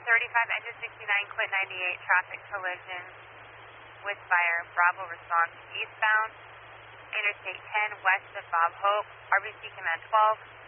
35, engine 69, quit 98, traffic collision with fire. Bravo response eastbound, Interstate 10 west of Bob Hope, RBC Command 12.